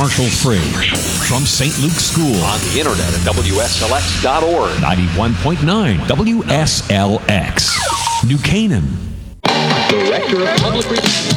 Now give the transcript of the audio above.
commercial free. From St. Luke's School. On the internet at WSLX.org. 91.9 WSLX. New Canaan. Director of Public Relations.